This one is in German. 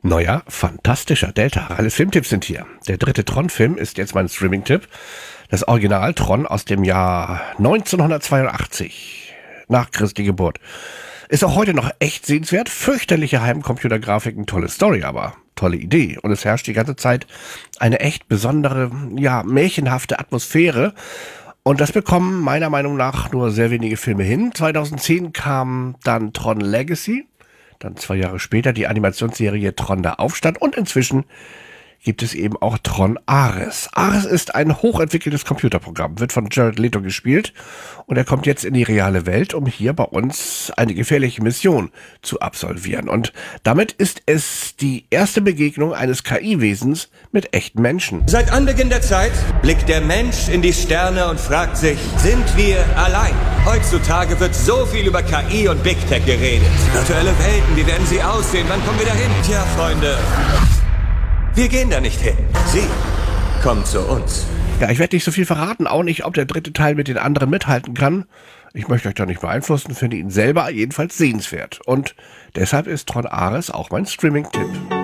Neuer, fantastischer Delta. Alles Filmtipps sind hier. Der dritte Tron-Film ist jetzt mein Streaming-Tipp. Das Original Tron aus dem Jahr 1982, nach Christi Geburt. Ist auch heute noch echt sehenswert. Fürchterliche Heimcomputergrafiken, tolle Story, aber tolle Idee. Und es herrscht die ganze Zeit eine echt besondere, märchenhafte Atmosphäre. Und das bekommen meiner Meinung nach nur sehr wenige Filme hin. 2010 kam dann Tron Legacy. Dann 2 Jahre später die Animationsserie Tron der Aufstand und inzwischen gibt es eben auch Tron Ares. Ares ist ein hochentwickeltes Computerprogramm, wird von Jared Leto gespielt und er kommt jetzt in die reale Welt, um hier bei uns eine gefährliche Mission zu absolvieren. Und damit ist es die erste Begegnung eines KI-Wesens mit echten Menschen. Seit Anbeginn der Zeit blickt der Mensch in die Sterne und fragt sich, sind wir allein? Heutzutage wird so viel über KI und Big Tech geredet. Virtuelle Welten, wie werden sie aussehen? Wann kommen wir dahin? Tja, Freunde, wir gehen da nicht hin. Sie kommen zu uns. Ja, ich werde nicht so viel verraten, auch nicht, ob der dritte Teil mit den anderen mithalten kann. Ich möchte euch da nicht beeinflussen, finde ihn selber jedenfalls sehenswert. Und deshalb ist Tron Ares auch mein Streaming-Tipp.